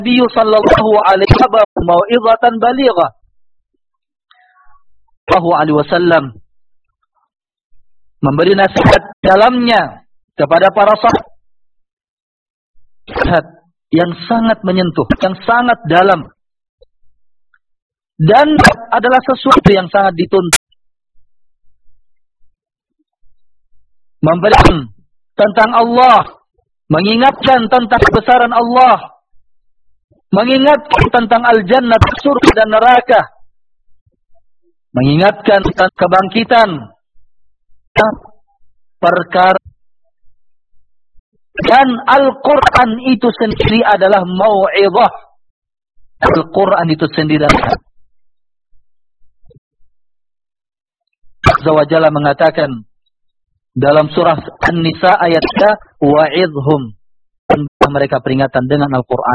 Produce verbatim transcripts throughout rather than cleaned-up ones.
Nabi sallallahu alaihi wasallam mau'izatan balighah. Sallallahu alaihi wasallam memberi nasihat dalamnya kepada para sahabat yang sangat menyentuh, yang sangat dalam, dan adalah sesuatu yang sangat dituntut. Memberi tentang Allah, mengingatkan tentang kebesaran Allah, mengingatkan tentang al-jannah, surga dan neraka, mengingatkan tentang kebangkitan, perkara. Dan Al-Quran itu sendiri adalah mau'izah. Al-Quran itu sendiri adalah. Azza wa Jalla mengatakan dalam surah An-Nisa ayat tiga, wa'idhum, mereka peringatan dengan Al-Quran.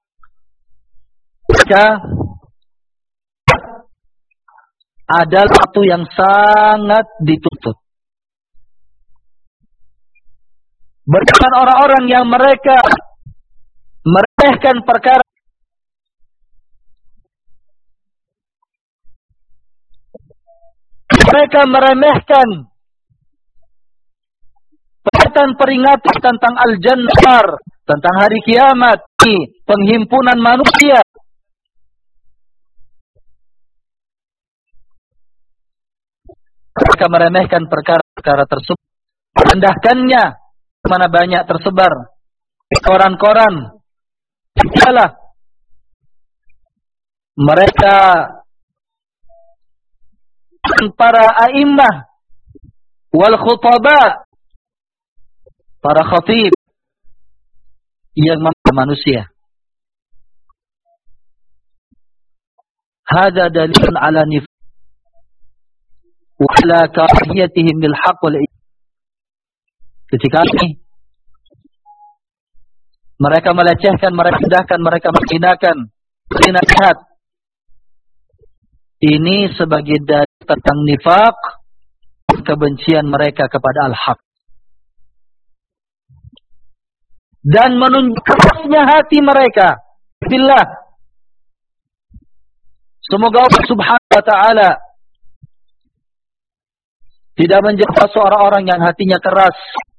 Maka adalah satu yang sangat dituntut. Berdasarkan orang-orang yang mereka meremehkan perkara, mereka meremehkan peringatan tentang al-jannah, tentang hari kiamat, penghimpunan manusia. Mereka meremehkan perkara-perkara tersebut, merendahkannya. Mana banyak tersebar koran-koran. Ialah mereka para a'immah wal khutaba, para khatib yang membuat manusia. Hada dalilun ala nifaq wa ala karahiyatihim lil haqq wal i'tidal. Ketika ini mereka melecehkan, mereka rendahkan, mereka menghinakan nasihat, ini sebagai dalil tentang nifaq, kebencian mereka kepada al-haq, dan menunjukkannya hati mereka billah. Semoga Allah Subhanahu wa taala tidak menjadi seorang orang yang hatinya keras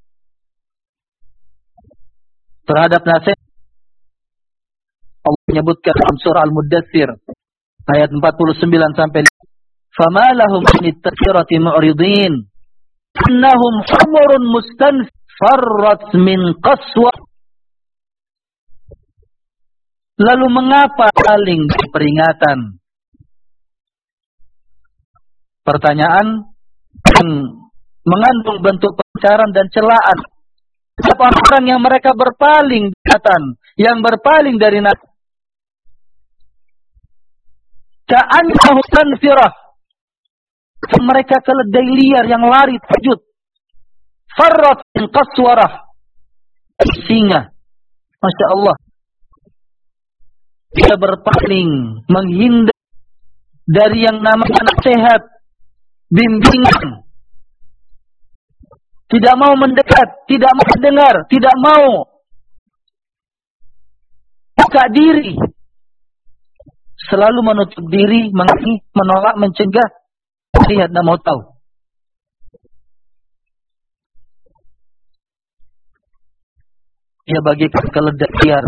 terhadap nasihat. Allah menyebutkan dalam surah Al-Muddathir ayat empat puluh sembilan sampai fama lahum anit tadhkirati mu'ridin innahum humurun mustanfarrat min qaswa. Lalu mengapa paling peringatan? Pertanyaan yang mengandung bentuk pembicaraan dan celaan. Siapa orang yang mereka berpaling datang, yang berpaling dari nabi. Ka'annahu tanfirah. Mereka keledai liar yang lari terjut. Farrat min qaswarah. Singa. Masya Allah. Dia berpaling, menghindar dari yang namanya nasihat, bimbingan. Tidak mau mendekat, tidak mau mendengar, tidak mau buka diri. Selalu menutup diri, menolak, mencegah. Lihat, tidak mau tahu. Dia bagikan keledai liar.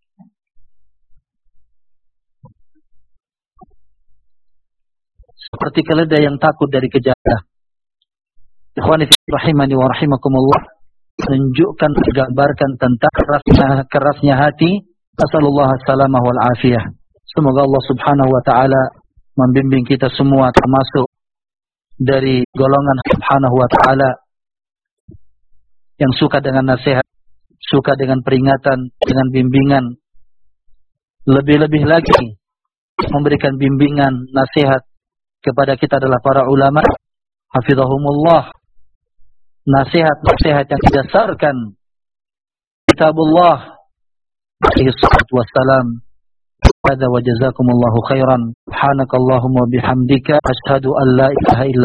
Seperti keledai yang takut dari kejaran. Ikhwani rahimani wa rahimakumullah, menunjukkan, menggambarkan tentang kerasnya, kerasnya hati. Nasallallahu salamah wal afiyah. Semoga Allah Subhanahu wa taala membimbing kita semua termasuk dari golongan Subhanahu wa taala yang suka dengan nasihat, suka dengan peringatan, dengan bimbingan. Lebih-lebih lagi memberikan bimbingan, nasihat kepada kita adalah para ulama hafizahumullah. Nasihat-nasihat yang didasarkan kitabullah alaihi salatu wassalam. Hadza wa jazakumullahu khairan. Subhanakallahumma bihamdika asyhadu an la ilaha illa